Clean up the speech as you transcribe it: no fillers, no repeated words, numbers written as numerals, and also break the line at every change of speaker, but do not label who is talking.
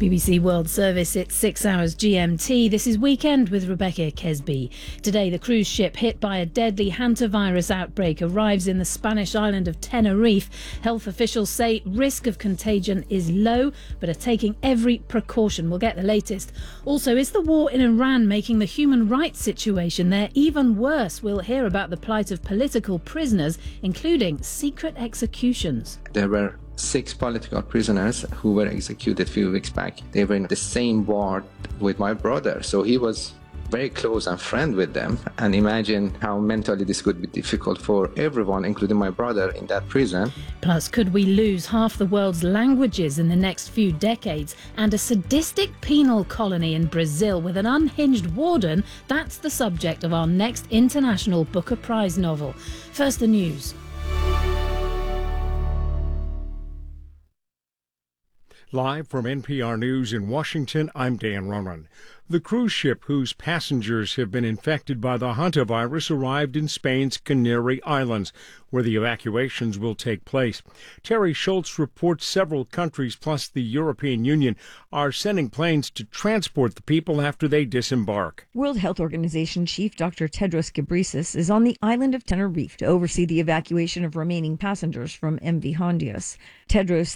BBC World Service, it's 6 hours GMT. This is Weekend with Rebecca Kesby. Today, the cruise ship hit by a deadly hantavirus outbreak arrives in the Spanish island of Tenerife. Health officials say risk of contagion is low, but are taking every precaution. We'll get the latest. Also, is the war in Iran making the human rights situation there even worse? We'll hear about the plight of political prisoners, including secret executions.
There were 6 political prisoners who were executed a few weeks back. They were in the same ward with my brother, so he was very close and friend with them. And imagine how mentally this could be difficult for everyone, including my brother, in that prison.
Plus, could we lose half the world's languages in the next few decades? And a sadistic penal colony in Brazil with an unhinged warden? That's the subject of our next International Booker Prize novel. First, the news.
Live from NPR News in Washington, I'm Dan Ronan. The cruise ship whose passengers have been infected by the hantavirus arrived in Spain's Canary Islands, where the evacuations will take place. Terry Schultz reports several countries plus the European Union are sending planes to transport the people after they disembark.
World Health Organization Chief Dr. Tedros Ghebreyesus is on the island of Tenerife to oversee the evacuation of remaining passengers from MV Hondias. Tedros